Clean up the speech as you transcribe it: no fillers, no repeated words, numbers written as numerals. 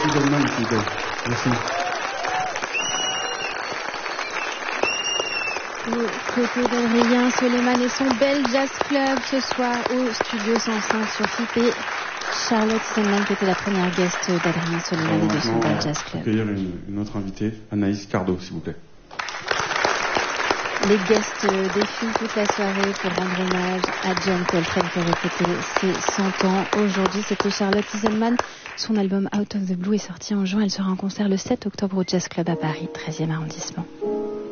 Iselman, s'il vous plaît. Merci. Aux côtés d'Adrien Soleiman et son bel jazz club ce soir au studio 105 sur FIP et Charlotte Iselman qui était la première guest d'Adrien Soleiman et de son bel jazz club. Accueillir une autre invitée, Anaïs Cardo, s'il vous plaît. Les guests défilent toute la soirée pour rendre hommage à John Coltrane qui aurait fêté ses 100 ans. Aujourd'hui, c'était Charlotte Iselman. Son album Out of the Blue est sorti en juin. Elle sera en concert le 7 octobre au Jazz Club à Paris, 13e arrondissement.